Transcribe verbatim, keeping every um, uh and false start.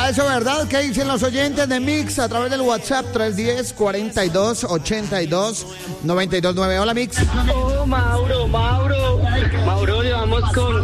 ¿Será eso verdad? ¿Qué dicen los oyentes de Mix a través del WhatsApp tres uno cero, cuarenta y dos, ochenta y dos, noventa y dos nueve? Hola, Mix. Oh, Mauro, Mauro. Mauro, llevamos con